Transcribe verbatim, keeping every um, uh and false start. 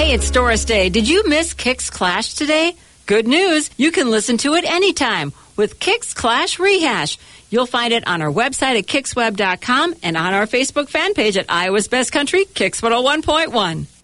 Hey, it's Doris Day. Did you miss Kicks Clash today? Good news, you can listen to it anytime with Kicks Clash Rehash. You'll find it on our website at kicks web dot com and on our Facebook fan page at Iowa's Best Country, Kicks one oh one point one.